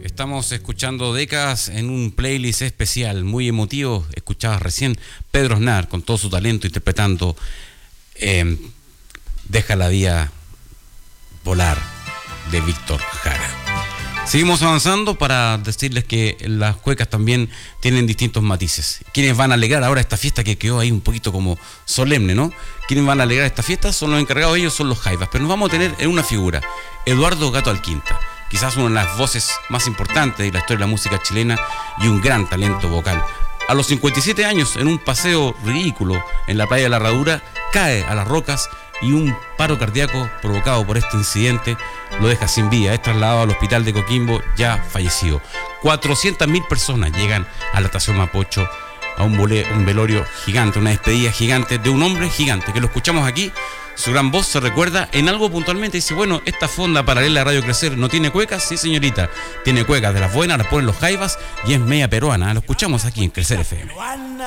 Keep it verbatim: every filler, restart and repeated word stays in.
Estamos escuchando décadas en un playlist especial, muy emotivo. Escuchabas recién Pedro Aznar con todo su talento interpretando eh, Deja la Vía Volar de Víctor Jara. Seguimos avanzando para decirles que las cuecas también tienen distintos matices. Quienes van a alegrar ahora esta fiesta que quedó ahí un poquito como solemne, ¿no? Quienes van a alegrar esta fiesta son los encargados, ellos son los jaivas. Pero nos vamos a tener en una figura, Eduardo Gato Alquinta, quizás una de las voces más importantes de la historia de la música chilena y un gran talento vocal. A los cincuenta y siete años, en un paseo ridículo en la playa de la Herradura, cae a las rocas y un paro cardíaco provocado por este incidente lo deja sin vida. Es trasladado al hospital de Coquimbo ya fallecido. cuatrocientas mil personas llegan a la estación Mapocho a un, vole, un velorio gigante, una despedida gigante de un hombre gigante que lo escuchamos aquí. Su gran voz se recuerda en algo puntualmente. Dice, bueno, esta fonda paralela a Radio Crecer no tiene cuecas. Sí, señorita, tiene cuecas de las buenas, las ponen los jaivas y es media peruana. Lo escuchamos aquí en Crecer F M.